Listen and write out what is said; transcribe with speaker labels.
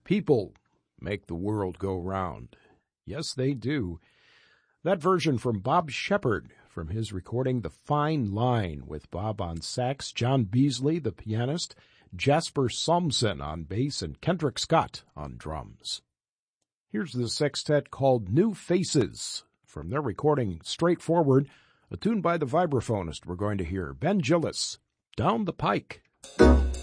Speaker 1: People make the world go round. Yes, they do. That version from Bob Shepard from his recording The Fine Line, with Bob on sax, John Beasley, the pianist, Jasper Salmson on bass, and Kendrick Scott on drums. Here's the sextet called New Faces from their recording Straightforward, a tune by the vibraphonist we're going to hear, Ben Gillis, Down the Pike.